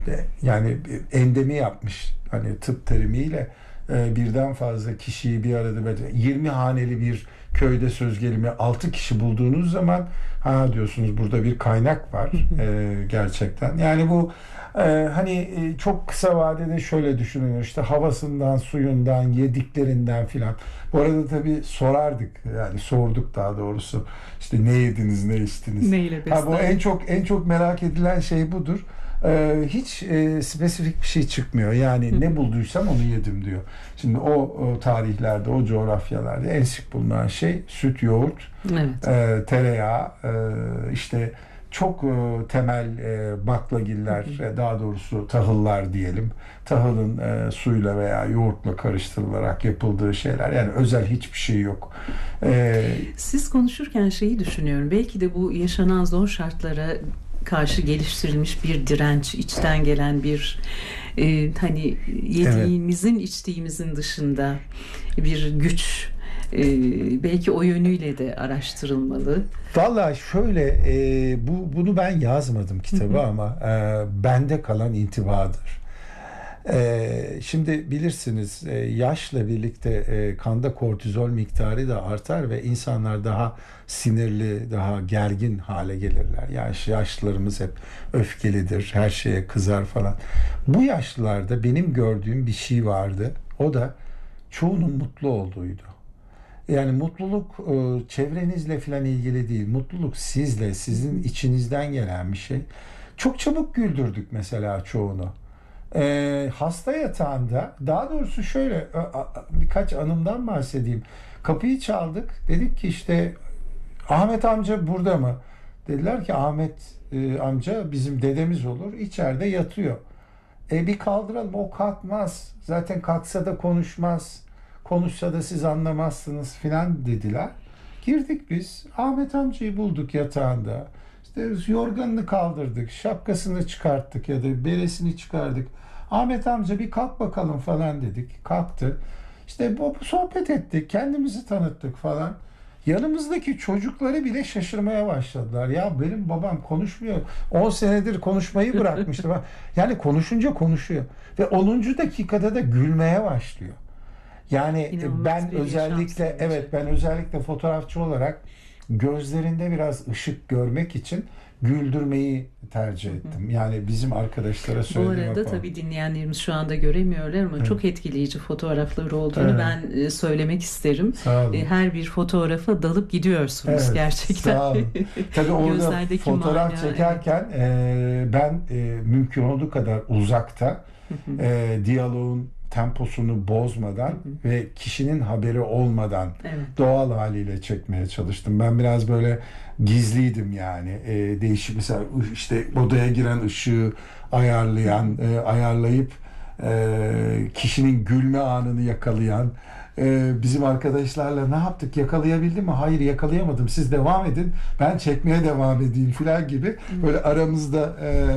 Yani endemi yapmış, hani tıp terimiyle birden fazla kişiyi bir arada, böyle 20 haneli bir köyde söz gelimi 6 kişi bulduğunuz zaman, ha diyorsunuz, burada bir kaynak var gerçekten. Yani bu hani çok kısa vadede şöyle düşünülür, işte havasından, suyundan, yediklerinden filan. Bu arada tabii sorardık, yani sorduk daha doğrusu, işte ne yediniz, ne içtiniz. Neyle Ha, bu beslendik? en çok merak edilen şey budur. Hiç spesifik bir şey çıkmıyor. Hı Yani ne hı. bulduysam onu yedim diyor. Şimdi o tarihlerde, o coğrafyalarda en sık bulunan şey süt, yoğurt, Evet. tereyağı, işte çok temel Hı baklagiller, hı. daha doğrusu tahıllar diyelim. Tahılın suyla veya yoğurtla karıştırılarak yapıldığı şeyler. Yani özel hiçbir şey yok. E, Siz konuşurken şeyi düşünüyorum. Belki de bu yaşanan zor şartlara karşı geliştirilmiş bir direnç, içten gelen bir hani evet. yediğimizin, içtiğimizin dışında bir güç. Belki o yönüyle de araştırılmalı. Valla şöyle, bunu ben yazmadım Hı hı. kitabı ama bende kalan intibadır. Şimdi bilirsiniz, yaşla birlikte kanda kortizol miktarı da artar ve insanlar daha sinirli, daha gergin hale gelirler. Yaşlılarımız hep öfkelidir, her şeye kızar falan. Bu yaşlılarda benim gördüğüm bir şey vardı. O da çoğunun mutlu olduğuydu. Yani mutluluk çevrenizle falan ilgili değil. Mutluluk sizle, Hı sizin hı. içinizden gelen bir şey. Çok çabuk güldürdük mesela çoğunu. Hasta yatağında, daha doğrusu şöyle birkaç anımdan bahsedeyim. Kapıyı çaldık. Dedik ki işte Ahmet amca burada mı? Dediler ki Ahmet amca bizim dedemiz olur. İçeride yatıyor. Bir kaldıralım, o kalkmaz. Zaten kalksa da konuşmaz. Konuşsa da siz anlamazsınız filan dediler. Girdik biz. Ahmet amcayı bulduk yatağında. İşte yorganını kaldırdık. Şapkasını çıkarttık ya da beresini çıkardık. Ahmet amca bir kalk bakalım falan dedik. Kalktı. İşte bu sohbet ettik. Kendimizi tanıttık falan. Yanımızdaki çocukları bile şaşırmaya başladılar. Ya benim babam konuşmuyor. 10 senedir konuşmayı bırakmıştı. Yani konuşunca konuşuyor. Ve 10. dakikada da gülmeye başlıyor. Yani İnanılmaz ben bir yaşam özellikle, sevinci. evet, ben özellikle fotoğrafçı olarak gözlerinde biraz ışık görmek için güldürmeyi Hı tercih hı. ettim. Yani bizim arkadaşlara Bu söylediğim hep arada o. tabii dinleyenlerimiz şu anda göremiyorlar ama Evet, çok etkileyici fotoğrafları olduğunu evet, ben söylemek isterim. sağ olun. Her bir fotoğrafa dalıp gidiyorsunuz Evet, gerçekten. sağ olun. Tabii orada Gözlerdeki fotoğraf mana, evet. çekerken ben mümkün olduğu kadar uzakta, Hı hı. diyaloğun temposunu Hı bozmadan hı. ve kişinin haberi olmadan Evet. doğal haliyle çekmeye çalıştım. Ben biraz böyle gizliydim yani. Değişik, mesela işte odaya giren ışığı Hı hı. ayarlayıp kişinin gülme anını yakalayan, bizim arkadaşlarla ne yaptık, yakalayabildim mi? Hayır, yakalayamadım. Siz devam edin. Ben çekmeye devam edeyim filan gibi, Evet. böyle aramızda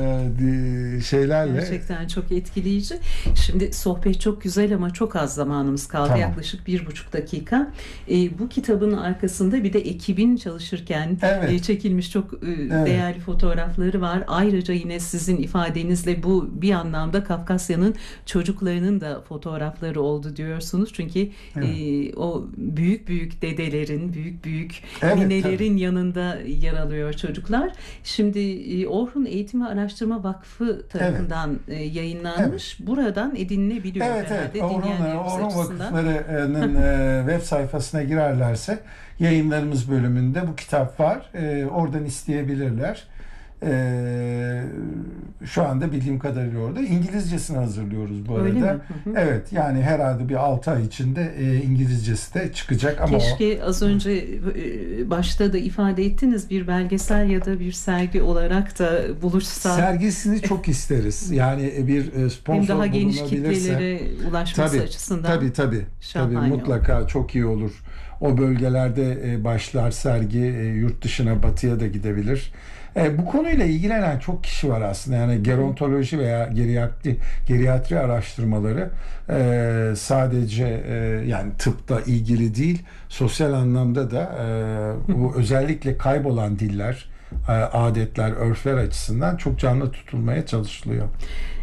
şeylerle. Gerçekten çok etkileyici. Şimdi sohbet çok güzel ama çok az zamanımız kaldı. Tamam. Yaklaşık 1,5 dakika. Bu kitabın arkasında bir de ekibin çalışırken Evet. çekilmiş çok Evet. değerli fotoğrafları var. Ayrıca yine sizin ifadenizle bu bir anlamda Kafkasya'nın çocuklarının da fotoğrafları oldu diyorsunuz. Çünkü Evet. o büyük büyük dedelerin, büyük büyük Evet, tabii. ninelerin yanında yer alıyor çocuklar. Şimdi Orhun Eğitim ve Araştırma Vakfı Evet. tarafından Evet. yayınlanmış. Buradan edinilebiliyor Evet, evet. herhalde dinleyenlerimiz Orhun açısından. Vakıfları'nın web sayfasına girerlerse yayınlarımız bölümünde bu kitap var. Oradan isteyebilirler. E, Şu anda bildiğim kadarıyla orada. İngilizcesini hazırlıyoruz bu Öyle arada. mi? Hı hı. Evet, yani herhalde bir 6 ay içinde İngilizcesi de çıkacak ama o Keşke az önce başta da ifade ettiniz bir belgesel ya da bir sergi olarak da buluşsa sergisini çok isteriz. Yani bir hem daha sponsor geniş bulunabilirse. kitlelere ulaşması Tabii, açısından tabii şahane olur. mutlaka çok iyi olur. O bölgelerde başlar sergi, yurt dışına, batıya da gidebilir. Bu konuyla ilgilenen çok kişi var aslında. Yani Hı hı. gerontoloji veya geriatri araştırmaları sadece yani tıpta ilgili değil, sosyal anlamda da bu özellikle kaybolan diller, adetler, örfler açısından çok canlı tutulmaya çalışılıyor.